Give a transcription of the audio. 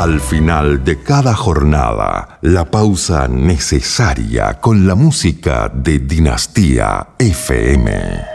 Al final de cada jornada, la pausa necesaria con la música de Dinastía FM.